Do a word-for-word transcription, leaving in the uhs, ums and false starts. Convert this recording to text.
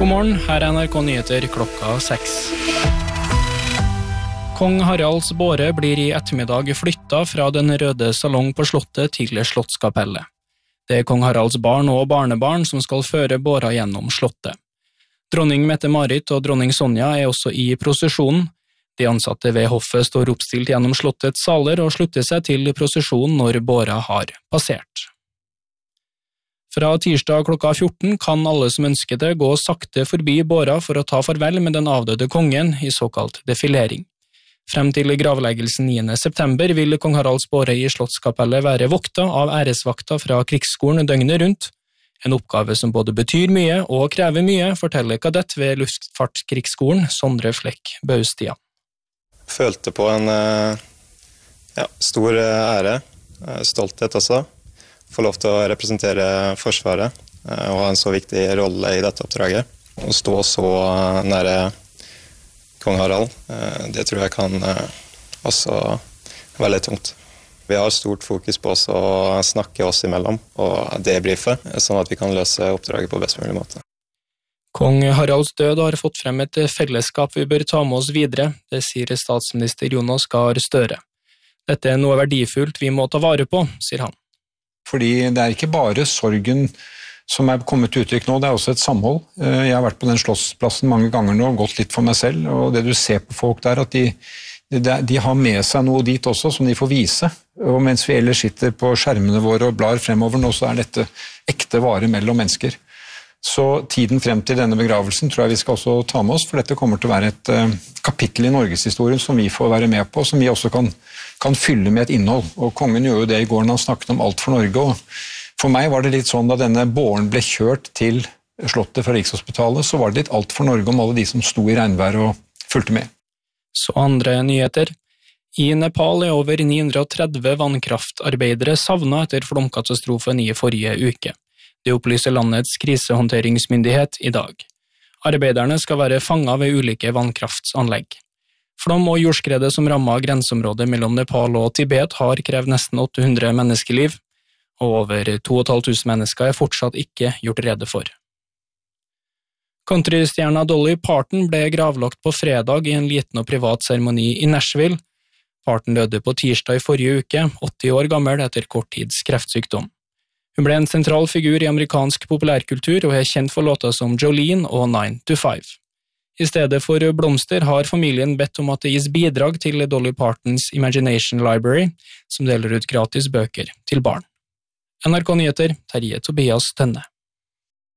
God morgen, her er N R K Nyheter klokka seks. Kong Haralds båre blir i ettermiddag flyttet fra den røde salong på slottet til Slottskapellet. Det er kong Haralds barn og barnebarn som skal føre båra gjennom slottet. Dronning Mette-Marit og dronning Sonja er også i prosesjonen. De ansatte ved hoffet står oppstilt gjennom slottets saler og slutter seg til prosesjonen når båra har passert. Fra tirsdag klokka fjorten kan alle som ønsker det gå sakte forbi båra for å ta farvel med den avdøde kongen i såkalt defilering. Frem til gravleggelsen niende september vil kong Haralds båre i Slottskapellet være vokta av æresvakta fra krigsskolen døgnet rundt. En oppgave som både betyr mye og krever mye, forteller kadett ved Luftfartskrigsskolen Sondre Flekk Baustia. Følte på en ja, stor ære, stolthet også. Få lov til å representere Forsvaret og ha en så viktig rolle i dette oppdraget. Å stå så nære kong Harald, det tror jeg kan også være litt tungt. Vi har stort fokus på oss å snakke oss imellom og debrife, sånn at vi kan løse oppdraget på best mulig måte. Kong Haralds død har fått frem et fellesskap vi bør ta med oss videre, det sier statsminister Jonas Gahr Støre. Dette er noe verdifullt vi må ta vare på, sier han. Fordi det er ikke bare sorgen som er kommet til uttrykk nå, det er også et samhold. Jeg har vært på den slottsplassen mange ganger nå, gått litt for meg selv, og det du ser på folk der, at de, de har med seg noe dit også som de får vise. Og mens vi ellers sitter på skjermene våre og blar fremover nå, så er dette ekte vare mellom mennesker. Så tiden frem til denne begravelsen tror jeg vi skal også ta med oss, for dette kommer til å være et uh, kapittel i Norgeshistorien som vi får være med på, som vi også kan, kan fylle med et innhold. Og kongen gjorde jo det i går når han snakket om alt for Norge, og for meg var det litt sånn da denne båren ble kjørt til slottet fra Rikshospitalet, så var det litt alt for Norge om alle de som sto i regnvær og fulgte med. Så andre nyheter. I Nepal er over ni hundre og tretti vannkraftarbeidere savnet etter flomkatastrofen i forrige uke. Det opplyser landets krisehåndteringsmyndighet i dag. Arbeiderne skal være fanget ved ulike vannkraftsanlegg. Flom og jordskredet som rammet grenseområdet mellom Nepal og Tibet har krevd nesten åtte hundre menneskeliv, og over to og et halvt tusen mennesker er fortsatt ikke gjort rede for. Countrystjerna Dolly Parton ble gravlagt på fredag i en liten og privat seremoni i Nashville. Parton døde på tirsdag i forrige uke, åtti år gammel etter kort tids kreftsykdom. Hun ble en sentral figur i amerikansk populærkultur og er kjent for låter som Jolene og nine to five. I stedet for blomster har familien bedt om at det gis bidrag til Dolly Partons Imagination Library, som deler ut gratis bøker til barn. N R K Nyheter, Terje Tobias Tønne.